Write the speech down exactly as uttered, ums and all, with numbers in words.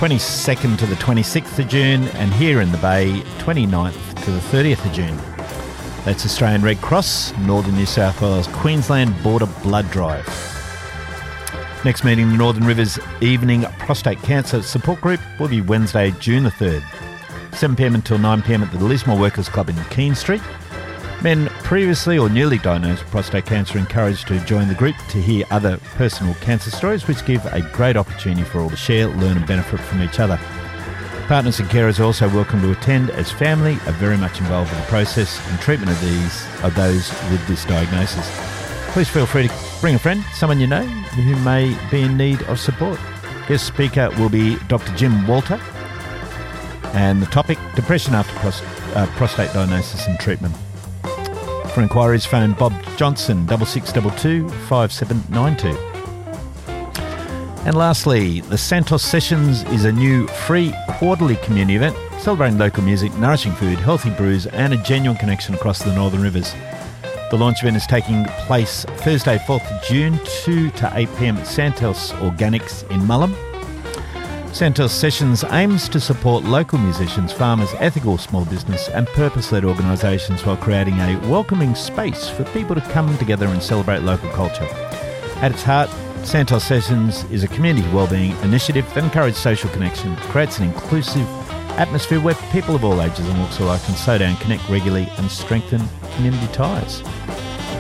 twenty-second to the twenty-sixth of June, and here in the Bay, twenty-ninth to the thirtieth of June. That's Australian Red Cross, Northern New South Wales, Queensland Border Blood Drive. Next meeting, the Northern Rivers Evening Prostate Cancer Support Group, will be Wednesday, June the third, seven p m until nine p m at the Lismore Workers Club in Keene Street. Men previously or newly diagnosed with prostate cancer are encouraged to join the group to hear other personal cancer stories, which give a great opportunity for all to share, learn and benefit from each other. Partners and carers are also welcome to attend, as family are very much involved in the process and treatment of these of those with this diagnosis. Please feel free to bring a friend, someone you know who may be in need of support. Guest speaker will be Doctor Jim Walter, and the topic, depression after pros- uh, prostate diagnosis and treatment. For inquiries, phone Bob Johnson, double six double two five seven nine two. And lastly, the Santos Sessions is a new free quarterly community event celebrating local music, nourishing food, healthy brews and a genuine connection across the Northern Rivers. The launch event is taking place Thursday, fourth of June, two to eight p m at Santos Organics in Mullum. Santos Sessions aims to support local musicians, farmers, ethical small business and purpose-led organisations while creating a welcoming space for people to come together and celebrate local culture. At its heart, Santos Sessions is a community wellbeing initiative that encourages social connection, creates an inclusive atmosphere where people of all ages and walks of life can slow down, connect regularly and strengthen community ties.